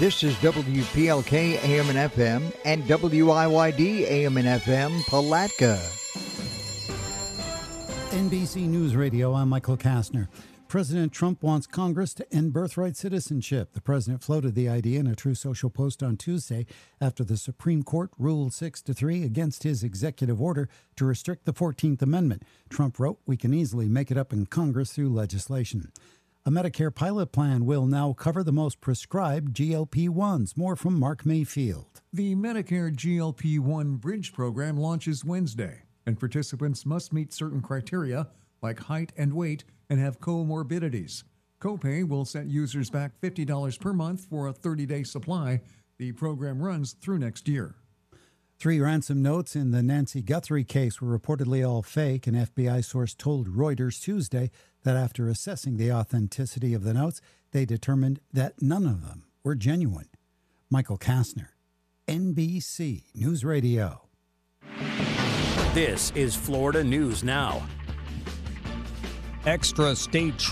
This is WPLK AM and FM and WIYD AM and FM Palatka. NBC News Radio, I'm Michael Kastner. President Trump wants Congress to end birthright citizenship. The president floated the idea in a True Social post on Tuesday after the Supreme Court ruled 6-3 against his executive order to restrict the 14th Amendment. Trump wrote, "We can easily make it up in Congress through legislation." A Medicare pilot plan will now cover the most prescribed GLP-1s. More from Mark Mayfield. The Medicare GLP-1 Bridge program launches Wednesday, and participants must meet certain criteria like height and weight and have comorbidities. Copay will set users back $50 per month for a 30-day supply. The program runs through next year. 3 ransom notes in the Nancy Guthrie case were reportedly all fake. An FBI source told Reuters Tuesday that after assessing the authenticity of the notes, they determined that none of them were genuine. Michael Kastner, NBC News Radio. This is Florida News Now. Extra state